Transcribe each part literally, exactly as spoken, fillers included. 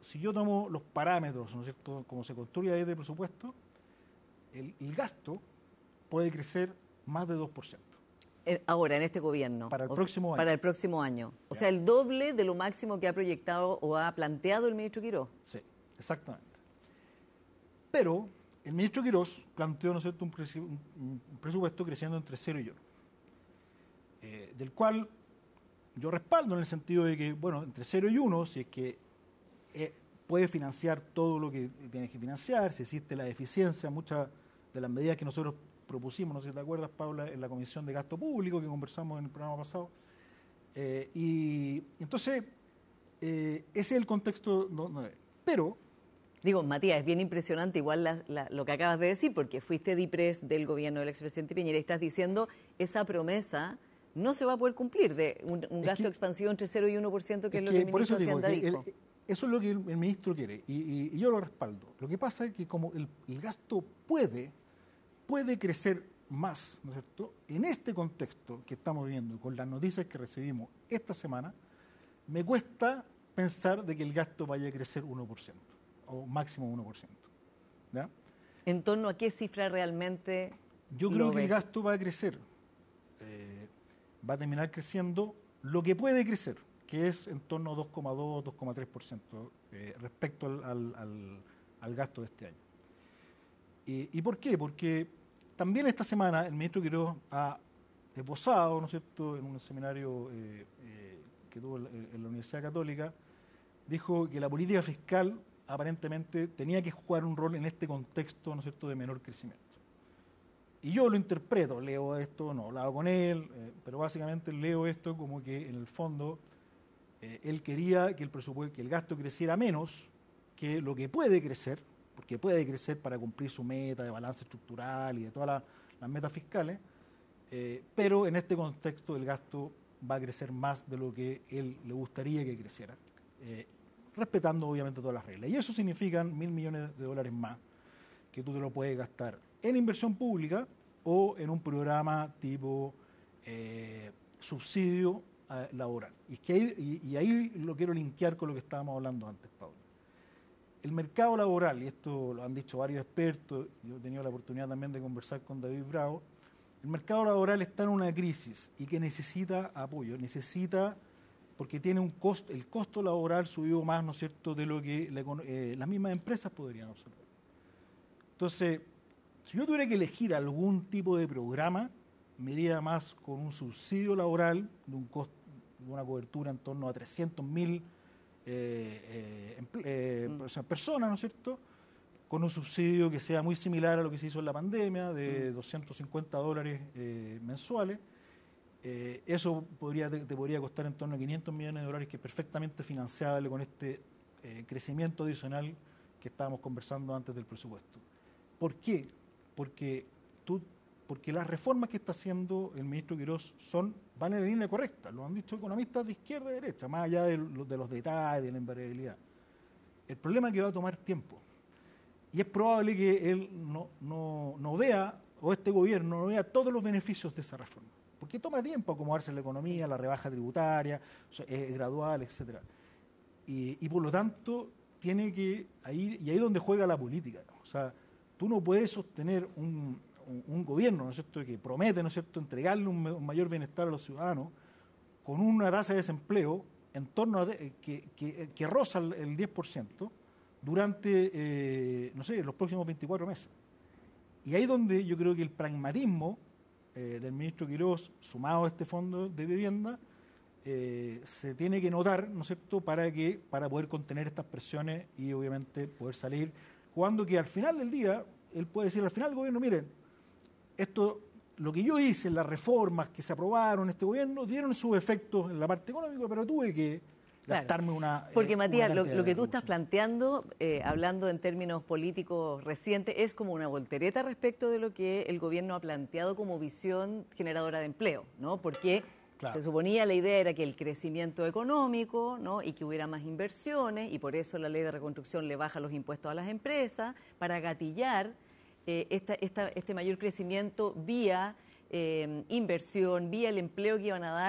si yo tomo los parámetros, ¿no es cierto?, como se construye ahí de presupuesto, el, el gasto puede crecer más de dos por ciento. Ahora, en este gobierno. Para el o próximo sea, año. Para el próximo año. O Ya. sea, el doble de lo máximo que ha proyectado o ha planteado el ministro Quirós. Sí, exactamente. Pero el ministro Quirós planteó, ¿no es cierto?, un, presi- un, un presupuesto creciendo entre cero y uno. Eh, del cual yo respaldo en el sentido de que, bueno, entre cero y uno, si es que eh, puede financiar todo lo que tiene que financiar, si existe la eficiencia, muchas de las medidas que nosotros propusimos, no sé si te acuerdas, Paula, en la Comisión de Gasto Público que conversamos en el programa pasado. Eh, y entonces, eh, ese es el contexto. No, no, pero... Digo, Matías, es bien impresionante igual la, la, lo que acabas de decir, porque fuiste DIPRES del gobierno del expresidente Piñera y estás diciendo esa promesa no se va a poder cumplir de un, un gasto que, expansivo entre cero y uno por ciento, que es, es lo que, que el por ministro eso digo, Hacienda que dijo. el, eso es lo que el, el ministro quiere y, y, y yo lo respaldo. Lo que pasa es que como el, el gasto puede, puede crecer más, ¿no es cierto?, en este contexto que estamos viviendo, con las noticias que recibimos esta semana, me cuesta pensar de que el gasto vaya a crecer uno por ciento o máximo uno por ciento. ¿Ya? ¿En torno a qué cifra realmente Yo creo lo que ves? el gasto va a crecer, eh, va a terminar creciendo lo que puede crecer, que es en torno a dos coma dos, dos coma tres por ciento eh, respecto al, al, al, al gasto de este año. ¿Y, ¿Y por qué? Porque también esta semana el ministro Quirós ha esbozado, ¿no es cierto?, en un seminario eh, eh, que tuvo en, en la Universidad Católica, dijo que la política fiscal aparentemente tenía que jugar un rol en este contexto, ¿no es cierto?, de menor crecimiento. Y yo lo interpreto, leo esto, no he hablado con él, eh, pero básicamente leo esto como que en el fondo eh, él quería que el presupuesto, que el gasto creciera menos que lo que puede crecer, porque puede crecer para cumplir su meta de balance estructural y de todas las, las metas fiscales, eh, pero en este contexto el gasto va a crecer más de lo que él le gustaría que creciera, eh, respetando obviamente todas las reglas. Y eso significa mil millones de dólares más que tú te lo puedes gastar en inversión pública o en un programa tipo eh, subsidio eh, laboral. Y, es que ahí, y, y ahí lo quiero linkear con lo que estábamos hablando antes, Pablo. El mercado laboral, y esto lo han dicho varios expertos, yo he tenido la oportunidad también de conversar con David Bravo, el mercado laboral está en una crisis y que necesita apoyo, necesita, porque tiene un costo, el costo laboral subió más, ¿no es cierto?, de lo que la, eh, las mismas empresas podrían absorber. Entonces, si yo tuviera que elegir algún tipo de programa, me iría más con un subsidio laboral de, un costo, de una cobertura en torno a trescientos mil eh, eh, eh, mm. personas, ¿no es cierto?, con un subsidio que sea muy similar a lo que se hizo en la pandemia, de mm. doscientos cincuenta dólares eh, mensuales. Eh, eso podría, te, te podría costar en torno a quinientos millones de dólares, que es perfectamente financiable con este eh, crecimiento adicional que estábamos conversando antes del presupuesto. ¿Por qué? Porque, tú, porque las reformas que está haciendo el ministro Quirós son, van en la línea correcta, lo han dicho economistas de izquierda y derecha, más allá de, de los detalles, de la invariabilidad. El problema es que va a tomar tiempo. Y es probable que él no, no, no vea, o este gobierno no vea todos los beneficios de esa reforma. Porque toma tiempo acomodarse la economía, la rebaja tributaria, o sea, es gradual, etcétera. Y, y por lo tanto, tiene que, ahí, y ahí es donde juega la política, ¿no? O sea, tú no puedes sostener un, un, un gobierno, ¿no es cierto?, que promete, ¿no es cierto?, entregarle un, un mayor bienestar a los ciudadanos con una tasa de desempleo en torno a de, que, que, que roza el, el diez por ciento durante, eh, no sé, los próximos veinticuatro meses. Y ahí donde yo creo que el pragmatismo eh, del ministro Quirós, sumado a este fondo de vivienda, eh, se tiene que notar, ¿no es cierto?, para, que, para poder contener estas presiones y obviamente poder salir, jugando que al final del día, él puede decir al final del gobierno, miren, esto, lo que yo hice, las reformas que se aprobaron en este gobierno, dieron sus efectos en la parte económica, pero tuve que gastarme claro. una... Porque eh, Matías, una lo, lo que tú reducción. estás planteando, eh, hablando en términos políticos recientes, es como una voltereta respecto de lo que el gobierno ha planteado como visión generadora de empleo, ¿no? Porque claro, se suponía, la idea era que el crecimiento económico, ¿no?, y que hubiera más inversiones, y por eso la ley de reconstrucción le baja los impuestos a las empresas, para gatillar eh, esta, esta, este mayor crecimiento vía eh, inversión, vía el empleo que iban a dar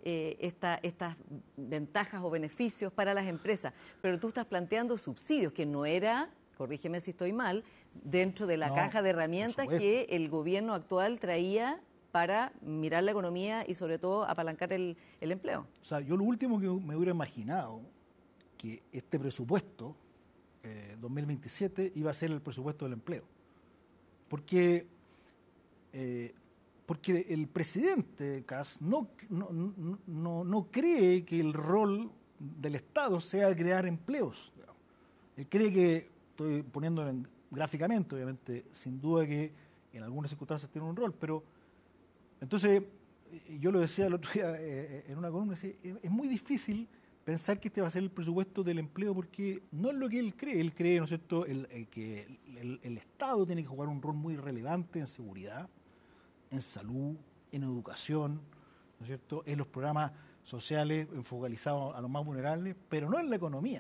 eh, esta, estas ventajas o beneficios para las empresas, pero tú estás planteando subsidios, que no era, corrígeme si estoy mal, dentro de la no, caja de herramientas que el gobierno actual traía para mirar la economía y sobre todo apalancar el, el empleo. O sea, yo lo último que me hubiera imaginado, que este presupuesto eh, dos mil veintisiete iba a ser el presupuesto del empleo. Porque, eh, porque el presidente Kast no, no, no, no, no cree que el rol del Estado sea crear empleos. Él cree que, estoy poniéndolo en, gráficamente, obviamente, sin duda que en algunas circunstancias tiene un rol, pero entonces, yo lo decía el otro día eh, en una columna, es, es muy difícil pensar que este va a ser el presupuesto del empleo porque no es lo que él cree. Él cree, ¿no es cierto?, el, el, que el, el Estado tiene que jugar un rol muy relevante en seguridad, en salud, en educación, ¿no es cierto?, en los programas sociales focalizados a los más vulnerables, pero no en la economía.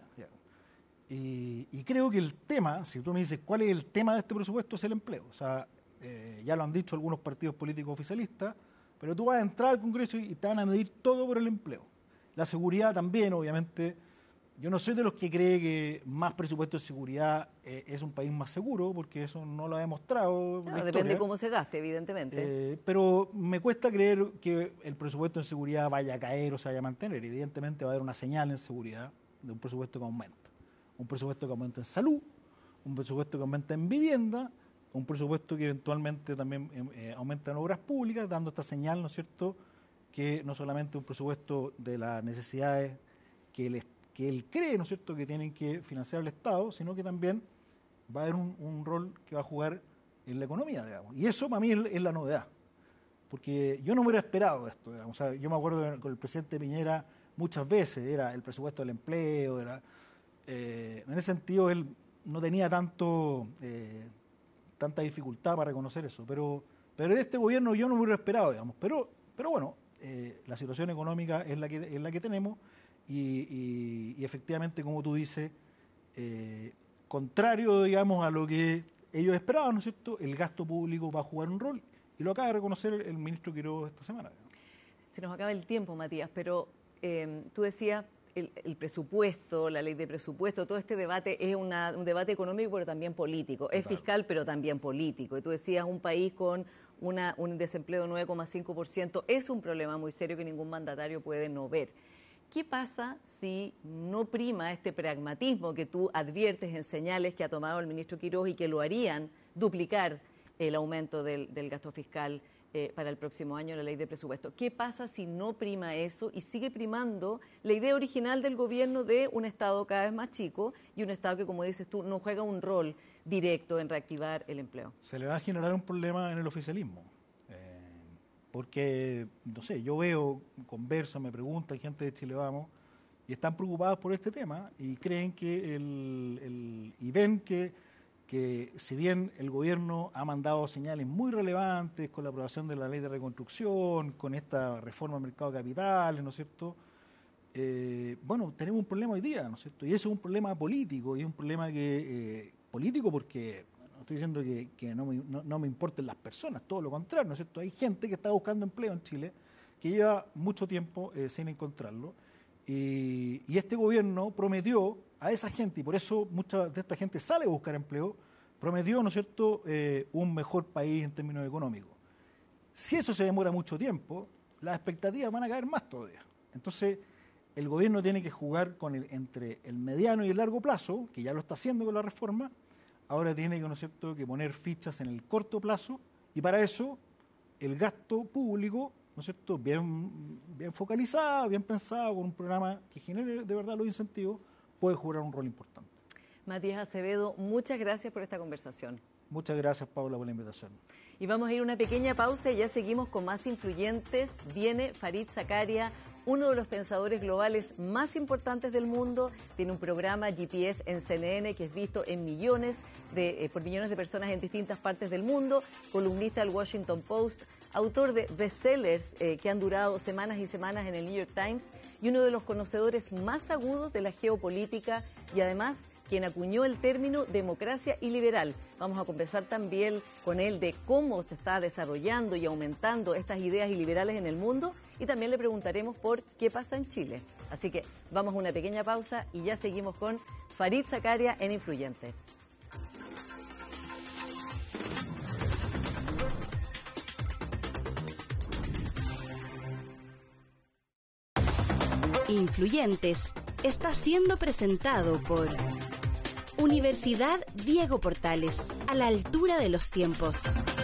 Y, y creo que el tema, si tú me dices cuál es el tema de este presupuesto, es el empleo. O sea, eh, ya lo han dicho algunos partidos políticos oficialistas, pero tú vas a entrar al Congreso y te van a medir todo por el empleo. La seguridad también, obviamente. Yo no soy de los que cree que más presupuesto de seguridad eh, es un país más seguro, porque eso no lo ha demostrado. No, depende de cómo se gaste, evidentemente. Eh, pero me cuesta creer que el presupuesto en seguridad vaya a caer o se vaya a mantener. Evidentemente va a haber una señal en seguridad de un presupuesto que aumenta. Un presupuesto que aumenta en salud, un presupuesto que aumenta en vivienda, un presupuesto que eventualmente también eh, aumenta en obras públicas, dando esta señal, ¿no es cierto?, que no solamente un presupuesto de las necesidades que él, que él cree, ¿no es cierto?, que tienen que financiar el Estado, sino que también va a haber un, un rol que va a jugar en la economía, digamos. Y eso para mí es, es la novedad, porque yo no me hubiera esperado esto, digamos. O sea, yo me acuerdo con el presidente Piñera muchas veces, era el presupuesto del empleo, era, eh, en ese sentido él no tenía tanto... Eh, tanta dificultad para reconocer eso, pero pero de este gobierno yo no me hubiera esperado, digamos, pero pero bueno, eh, la situación económica es la que es la que tenemos y, y, y efectivamente, como tú dices, eh, contrario, digamos, a lo que ellos esperaban, ¿no es cierto?, el gasto público va a jugar un rol y lo acaba de reconocer el, el ministro Quiroga esta semana. Se nos acaba el tiempo, Matías, pero eh, tú decías El, el presupuesto, la ley de presupuesto, todo este debate es una, un debate económico pero también político, es claro. Fiscal pero también político. Y tú decías, un país con una, un desempleo de nueve coma cinco por ciento es un problema muy serio que ningún mandatario puede no ver. ¿Qué pasa si no prima este pragmatismo que tú adviertes en señales que ha tomado el ministro Quiroga y que lo harían duplicar el aumento del, del gasto fiscal Eh, para el próximo año, la ley de presupuesto? ¿Qué pasa si no prima eso y sigue primando la idea original del gobierno de un Estado cada vez más chico y un Estado que, como dices tú, no juega un rol directo en reactivar el empleo? Se le va a generar un problema en el oficialismo. Eh, porque, no sé, yo veo, converso, me preguntan gente de Chile Vamos y están preocupados por este tema y creen que el, el y ven que que si bien el gobierno ha mandado señales muy relevantes con la aprobación de la ley de reconstrucción, con esta reforma del mercado de capitales, ¿no es cierto?, eh, bueno, tenemos un problema hoy día, ¿no es cierto?, y eso es un problema político, y es un problema que eh, político porque, no estoy diciendo que, que no, me, no, no me importen las personas, todo lo contrario, ¿no es cierto?, hay gente que está buscando empleo en Chile que lleva mucho tiempo eh, sin encontrarlo, y, y este gobierno prometió a esa gente, y por eso mucha de esta gente sale a buscar empleo, prometió, ¿no es cierto?, eh, un mejor país en términos económicos. Si eso se demora mucho tiempo, las expectativas van a caer más todavía. Entonces, el gobierno tiene que jugar con el, entre el mediano y el largo plazo, que ya lo está haciendo con la reforma, ahora tiene que, ¿no es cierto?, que poner fichas en el corto plazo, y para eso el gasto público, ¿no es cierto?, bien, bien focalizado, bien pensado, con un programa que genere de verdad los incentivos, puede jugar un rol importante. Matías Acevedo, muchas gracias por esta conversación. Muchas gracias, Paula, por la invitación. Y vamos a ir a una pequeña pausa y ya seguimos con más influyentes. Viene Fareed Zakaria, uno de los pensadores globales más importantes del mundo. Tiene un programa G P S en C N N que es visto en millones de, eh, por millones de personas en distintas partes del mundo. Columnista del Washington Post, autor de bestsellers eh, que han durado semanas y semanas en el New York Times y uno de los conocedores más agudos de la geopolítica y además quien acuñó el término democracia iliberal. Vamos a conversar también con él de cómo se está desarrollando y aumentando estas ideas iliberales en el mundo, y también le preguntaremos por qué pasa en Chile. Así que vamos a una pequeña pausa y ya seguimos con Farid Zakaria en Influyentes. Influyentes está siendo presentado por Universidad Diego Portales, a la altura de los tiempos.